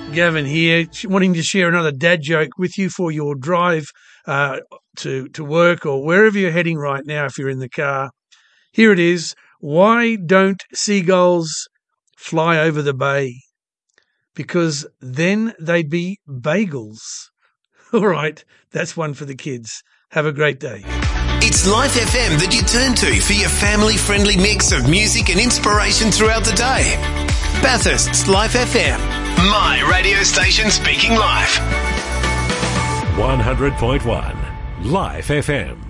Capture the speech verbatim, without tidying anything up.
Gavin here, wanting to share another dad joke with you for your drive uh, to, to work or wherever you're heading right now if you're in the car. Here it is. Why don't seagulls fly over the bay? Because then they'd be bagels. All right, that's one for the kids. Have a great day. It's Life F M that you turn to for your family-friendly mix of music and inspiration throughout the day. Bathurst's Life F M. My radio station speaking live. one hundred point one Life F M.